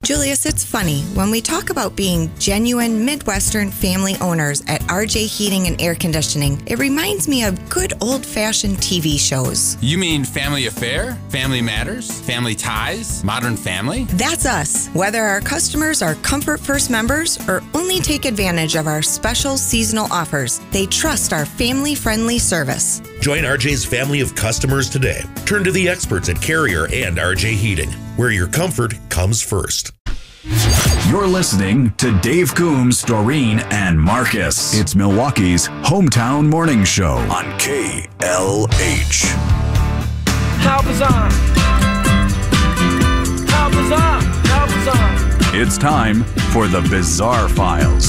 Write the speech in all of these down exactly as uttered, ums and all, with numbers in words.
Julius, it's funny. When we talk about being genuine Midwestern family owners at R J Heating and Air Conditioning, it reminds me of good old-fashioned T V shows. You mean Family Affair? Family Matters? Family Ties? Modern Family? That's us. Whether our customers are Comfort First members or only take advantage of our special seasonal offers, they trust our family-friendly service. Join R J's family of customers today. Turn to the experts at Carrier and R J Heating, where your comfort comes first. You're listening to Dave Coombs, Doreen, and Marcus. It's Milwaukee's hometown morning show on K L H. How bizarre! How bizarre! How bizarre! It's time for the Bizarre Files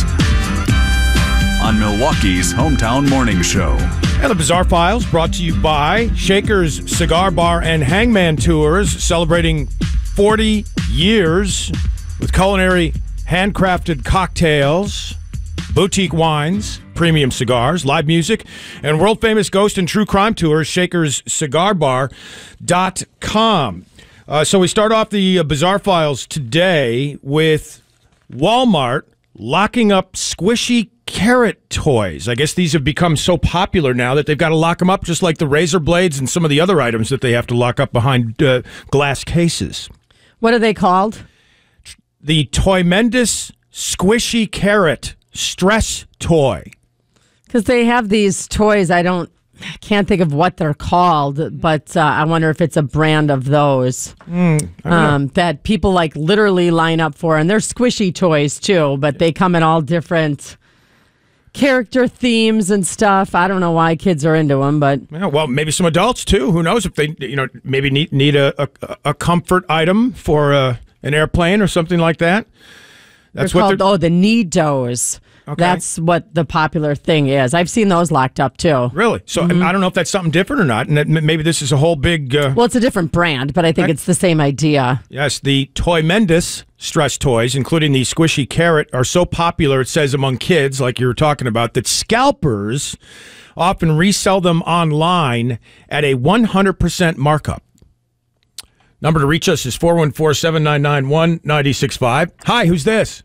on Milwaukee's hometown morning show. And the Bizarre Files brought to you by Shaker's Cigar Bar and Hangman Tours, celebrating forty years with culinary handcrafted cocktails, boutique wines, premium cigars, live music, and world-famous ghost and true crime tours, Shaker's Cigar Bar dot com. Uh, so we start off the uh, Bizarre Files today with Walmart locking up squishy carrot toys. I guess these have become so popular now that they've got to lock them up just like the razor blades and some of the other items that they have to lock up behind uh, glass cases. What are they called? The Toymendous Squishy Carrot Stress Toy. Because they have these toys, I don't, I can't think of what they're called, but uh, I wonder if it's a brand of those Mm, um, that people like literally line up for. And they're squishy toys too, but they come in all different character themes and stuff. I don't know why kids are into them, but yeah, well, maybe some adults too. Who knows if they, you know, maybe need need a a, a comfort item for uh, an airplane or something like that. That's they're what called. they're... Oh, the Nidos. Okay. That's what the popular thing is. I've seen those locked up too. Really? So Mm-hmm. I don't know if that's something different or not, and that m- maybe this is a whole big. Uh, Well, it's a different brand, but I think Right. it's the same idea. Yes, the Toymendous stress toys, including the squishy carrot, are so popular, it says, among kids, like you were talking about, that scalpers often resell them online at a one hundred percent markup. Number to reach us is four one four, seven nine nine, one nine six five. Hi, who's this?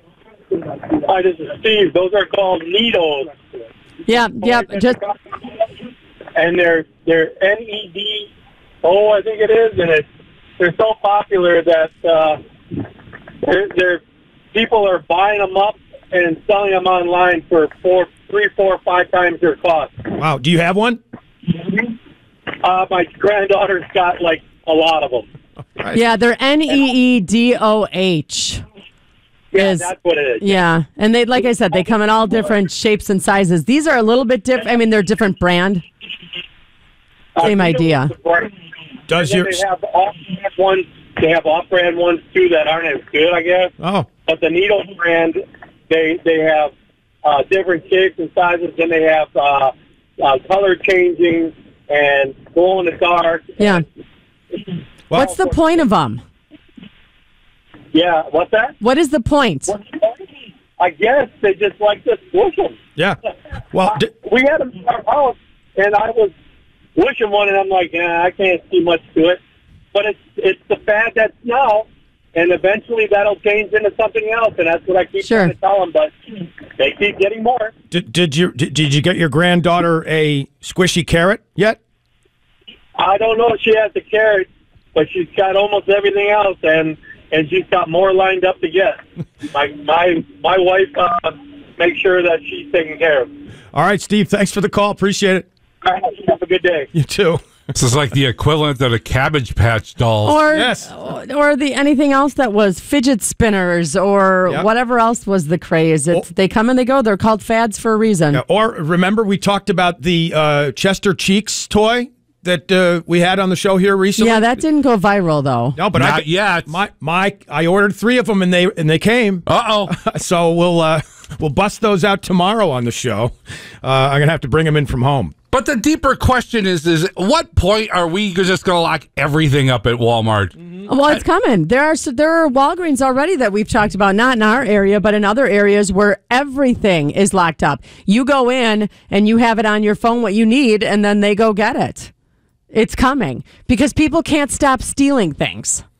Hi, this is Steve. Those are called Nidos. Yeah, yeah. Just And they're they're N E D O, I think it is, and it's they're so popular that uh, they're, they're people are buying them up and selling them online for four, three, four, five times their cost. Wow, do you have one? Uh, my granddaughter's got like a lot of them. Right. yeah, they're N E E D O H. Yeah, is- that's what it is. Yeah, and they, like I said, they come in all different shapes and sizes. These are a little bit different. I mean, they're different brand. Same Uh, idea. Does And your then they have off-brand ones. They have off-brand ones too that aren't as good, I guess. oh But the Needles brand, they they have uh, different shapes and sizes. Then they have uh, uh, color changing and glow in the dark. Yeah. well, What's the point of them? Yeah, what's that? What is the point? I guess they just like to squish them. yeah? Well, d- We had them in our house, and I was wishing one, and I'm like, nah, I can't see much to it. But it's it's the fad that's now, and eventually that'll change into something else, and that's what I keep Sure. trying to tell them. But they keep getting more. did, did you did, did you get your granddaughter a squishy carrot yet? I don't know if she has the carrot, but she's got almost everything else, and and she's got more lined up to get. My my my wife uh, makes sure that she's taken care of. All right, Steve, thanks for the call. Appreciate it. All right, have a good day. You too. This is like the equivalent of the Cabbage Patch dolls. Or Yes. or the anything else that was fidget spinners or Yep. whatever else was the craze. It's, they come and they go. They're called fads for a reason. Yeah, or remember we talked about the uh, Chester Cheeks toy that uh, we had on the show here recently? Yeah, that didn't go viral though. No, but Not I yet. My my I ordered three of them and they and they came. Uh-oh. So we'll uh, we'll bust those out tomorrow on the show. Uh, I'm gonna have to bring them in from home. But the deeper question is, is at what point are we just going to lock everything up at Walmart? Well, it's coming. There are there are Walgreens already that we've talked about, not in our area, but in other areas where everything is locked up. You go in and you have it on your phone what you need, and then they go get it. It's coming because people can't stop stealing things.